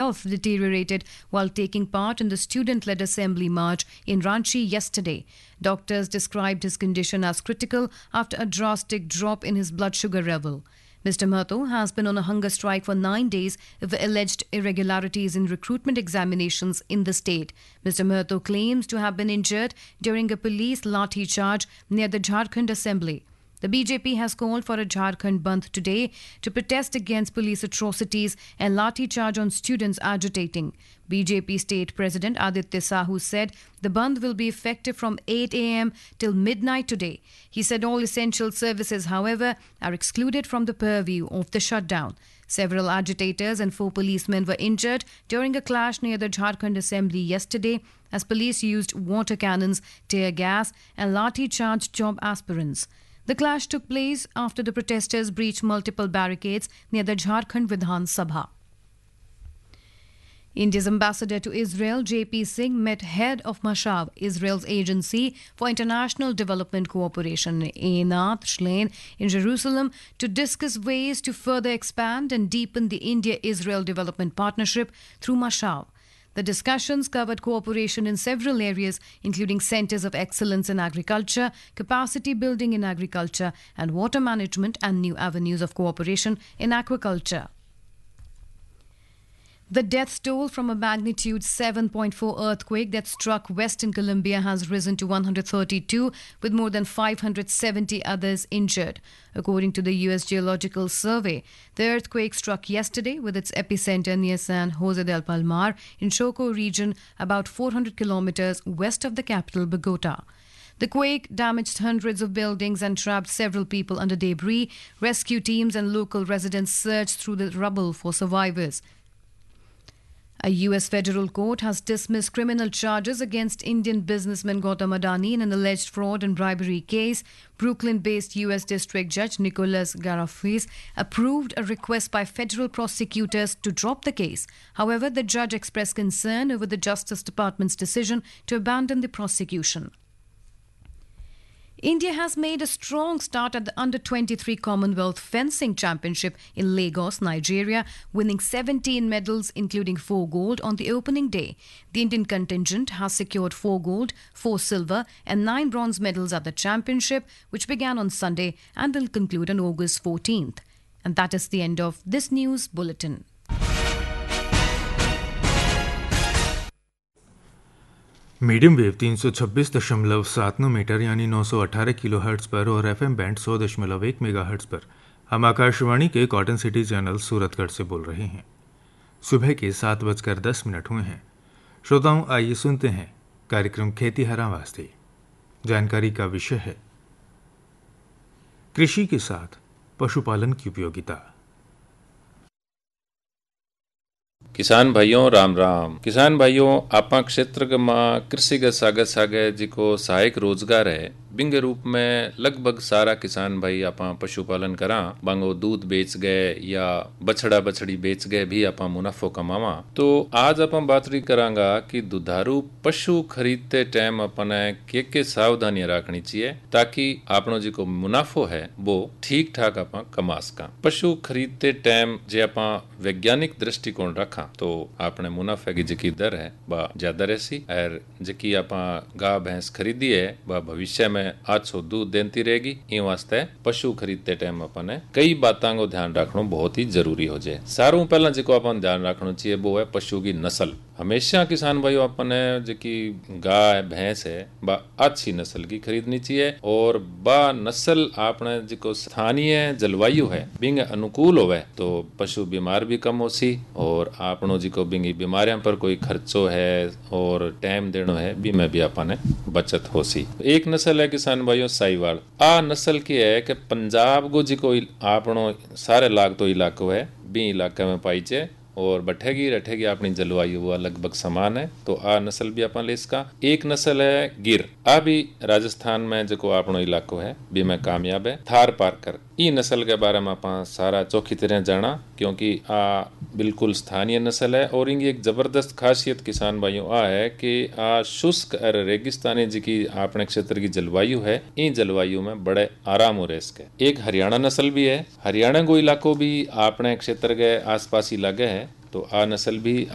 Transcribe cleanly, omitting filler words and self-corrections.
health deteriorated while taking part in the student-led assembly march in Ranchi yesterday. Doctors described his condition as critical after a drastic drop in his blood sugar level. Mr. Mahto has been on a hunger strike for 9 days over alleged irregularities in recruitment examinations in the state. Mr. Mahto claims to have been injured during a police lathi charge near the Jharkhand Assembly. The BJP has called for a Jharkhand Bandh today to protest against police atrocities and lathi charge on students agitating. BJP State President Aditya Sahu said the Bandh will be effective from 8 a.m. till midnight today. He said all essential services, however, are excluded from the purview of the shutdown. Several agitators and 4 policemen were injured during a clash near the Jharkhand Assembly yesterday as police used water cannons, tear gas and lathi charged job aspirants. The clash took place after the protesters breached multiple barricades near the Jharkhand Vidhan Sabha. India's ambassador to Israel, J.P. Singh, met head of Mashav, Israel's agency for international development cooperation, Einat Shlein, in Jerusalem to discuss ways to further expand and deepen the India-Israel development partnership through Mashav. The discussions covered cooperation in several areas, including centers of excellence in agriculture, capacity building in agriculture, and water management, and new avenues of cooperation in aquaculture. The death toll from a magnitude 7.4 earthquake that struck Western Colombia has risen to 132, with more than 570 others injured. According to the U.S. Geological Survey, the earthquake struck yesterday with its epicenter near San Jose del Palmar in Choco region, about 400 kilometers west of the capital, Bogota. The quake damaged hundreds of buildings and trapped several people under debris. Rescue teams and local residents searched through the rubble for survivors. A U.S. federal court has dismissed criminal charges against Indian businessman Gautam Adani in an alleged fraud and bribery case. Brooklyn-based U.S. District Judge Nicholas Garafis approved a request by federal prosecutors to drop the case. However, the judge expressed concern over the Justice Department's decision to abandon the prosecution. India has made a strong start at the Under-23 Commonwealth Fencing Championship in Lagos, Nigeria, winning 17 medals, including 4 gold, on the opening day. The Indian contingent has secured 4 gold, 4 silver and 9 bronze medals at the championship, which began on Sunday and will conclude on August 14th. And that is the end of this news bulletin. Medium wave 326.79 metre यानी 918 kilo hertz पर और FM band 100.1 mega hertz पर हम आकाशवाणी के cotton city channel Suratgarh से बोल रहे हैं। सुबह के 7:10 हुए हैं। श्रोताओं, आइए सुनते हैं कार्यक्रम खेती हरा वास्ते। जानकारी का विषय है कृषि के साथ पशुपालन की उपयोगिता। किसान भाइयों राम राम। किसान भाइयों, आपा क्षेत्र में कृषि के सागे सागे जिको सहायक रोजगार है बिंगे रूप में लगभग सारा किसान भाई आपा पशुपालन करा, बांगो दूध बेच गए या बछड़ा बछड़ी बेच गए भी आपा मुनाफो कमावा। तो आज अपन बात करांगा कि दुधारू पशु खरीदते टाइम अपने के सावधानियां रखनी चाहिए ताकि आपनो जिको मुनाफो है वो ठीक ठाक आपा कमा सका। पशु खरीदते टाइम जे आपा वैज्ञानिक दृष्टिकोण रखा तो आपने मुनाफे की जिकी दर है वह ज्यादा रहसी और जिकी आपा गाय भैंस खरीदी है वह भविष्य में 800 दूध देती रहेगी। इन वास्ते पशु खरीदते टाइम अपने कई बातों को ध्यान रखना बहुत ही जरूरी हो जाए। सारों पहला जिको अपन ध्यान रखना चाहिए वो है पशु की नस्ल। हमेशा किसान भाइयों अपने जिकी गाय भैंस है वह अच्छी नस्ल की खरीदनी चाहिए और वह नस्ल आपने जिको स्थानीय जलवायु है बिंग अनुकूल होवे तो पशु बीमार भी कम हो सी और आपनो जिको बिंगी बीमारियां पर कोई खर्चो है और टाइम देनो है भी में भी अपने बचत हो सी। एक नस्ल है किसान भाइयों साहिवाल। आ नस्ल की है कि पंजाब को जिको आपनो सारे लागतो इलाको है बी इलाके में पाई जाए और बठेगी रठेगी अपनी जलवायु वो लगभग समान है। तो आ नस्ल भी अपन ले इसका। एक नस्ल है गिर। आ भी राजस्थान में जो अपनो इलाको है भी में कामयाब है। थार पारकर ई नस्ल के बारे में अपन सारा चौखी तरह जाना क्योंकि आ बिल्कुल स्थानीय नस्ल है और इनकी एक जबरदस्त खासियत किसान भाइयों आ है कि आ शुष्क और रेगिस्तानी जी की अपने क्षेत्र की जलवायु है इन जलवायु में बड़े आराम हो रहे इसके। एक हरियाणा नस्ल भी है। हरियाणा को इलाको भी अपने क्षेत्र के आसपास ही लगे है तो आ नस्ल भी